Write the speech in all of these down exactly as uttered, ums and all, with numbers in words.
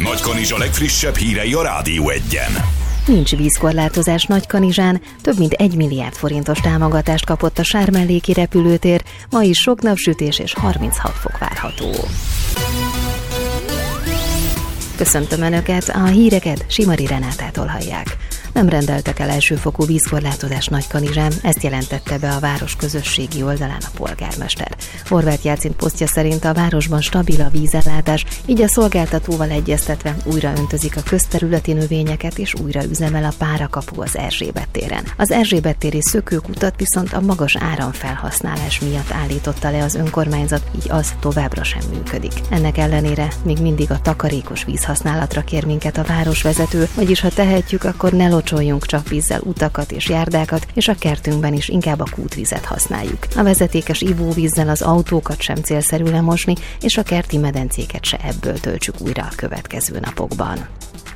Nagykanizsa legfrissebb hírei a Rádió Egyen. Nincs vízkorlátozás Nagykanizsán, több mint egy milliárd forintos támogatást kapott a Sármelléki repülőtér, ma is sok napsütés és harminchat fok várható. Köszöntöm Önöket, a híreket Simari Renátától hallják. Nem rendeltek el elsőfokú vízkorlátozást Nagykanizsán, ezt jelentette be a város közösségi oldalán a polgármester. Horváth Jácint posztja szerint a városban stabil a vízellátás, így a szolgáltatóval egyeztetve újra öntözik a közterületi növényeket és újra üzemel a párakapu az Erzsébet téren. Az Erzsébet téri szökőkutat viszont a magas áramfelhasználás miatt állította le az önkormányzat, így az továbbra sem működik. Ennek ellenére még mindig a takarékos vízhasználatra kér minket a városvezető, vagyis ha tehetjük, akkor ne locsoljunk csak vízzel utakat és járdákat, és a kertünkben is inkább a kútvizet használjuk. A vezetékes ivóvízzel az autókat sem célszerű lemosni, és a kerti medencéket se ebből töltsük újra a következő napokban.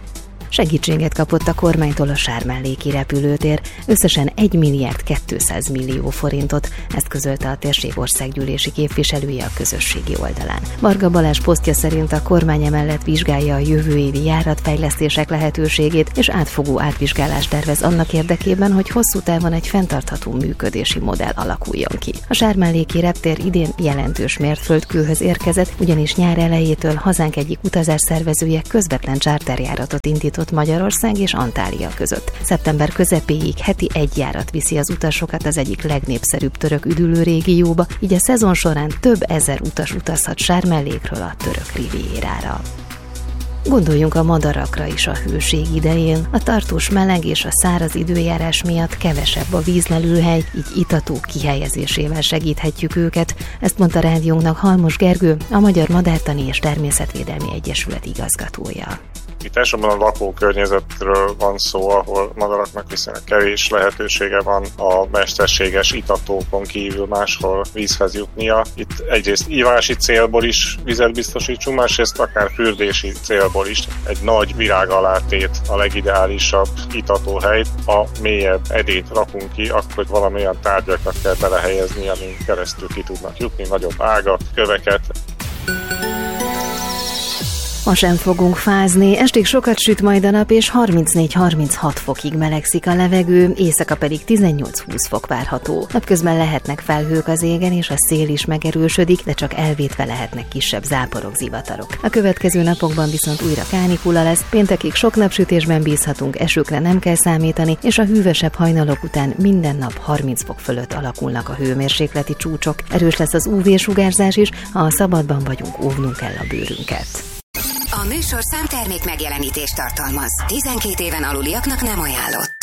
Segítséget kapott a kormánytól a Sármelléki repülőtér, összesen egy milliárd kétszáz millió forintot, ezt közölte a térség országgyűlési képviselője a közösségi oldalán. Varga Balázs posztja szerint a kormány emellett vizsgálja a jövő évi járatfejlesztések lehetőségét, és átfogó átvizsgálást tervez annak érdekében, hogy hosszú távon egy fenntartható működési modell alakuljon ki. A Sármelléki reptér idén jelentős mérföldkőhöz érkezett, ugyanis nyár elejétől hazánk egyik utazásszervezője közvetlen charterjáratot indított Magyarország és Antália között. Szeptember közepéig heti egy járat viszi az utasokat az egyik legnépszerűbb török üdülő régióba, így a szezon során több ezer utas utazhat Sármellékről a török riviérára. Gondoljunk a madarakra is a hőség idején. A tartós meleg és a száraz időjárás miatt kevesebb a vízlelőhely, így itatók kihelyezésével segíthetjük őket. Ezt mondta rádiónknak Halmos Gergő, a Magyar Madártani és Természetvédelmi Egyesület igazgatója. Itt elsősorban a lakókörnyezetről van szó, ahol madaraknak viszonylag kevés lehetősége van a mesterséges itatókon kívül máshol vízhez jutnia. Itt egyrészt ívási célból is vizet biztosítsunk, másrészt akár fürdési célból is. Egy nagy virágalátét a legideálisabb itatóhely. Ha mélyebb edényt rakunk ki, akkor valamilyen tárgyakat kell belehelyezni, amin keresztül ki tudnak jutni, nagyobb ágat, köveket. Ma sem fogunk fázni, estig sokat süt majd a nap, és harmincnégy-harminchat fokig melegszik a levegő, éjszaka pedig tizennyolc-húsz fok várható. Napközben lehetnek felhők az égen, és a szél is megerősödik, de csak elvétve lehetnek kisebb záporok, zivatarok. A következő napokban viszont újra kánikula lesz, péntekig sok napsütésben bízhatunk, esőkre nem kell számítani, és a hűvösebb hajnalok után minden nap harminc fok fölött alakulnak a hőmérsékleti csúcsok. Erős lesz az ú vé-sugárzás is, ha a szabadban vagyunk, óvnunk kell a bőrünket. A műsor számtermék megjelenítést tartalmaz. tizenkét éven aluliaknak nem ajánlott.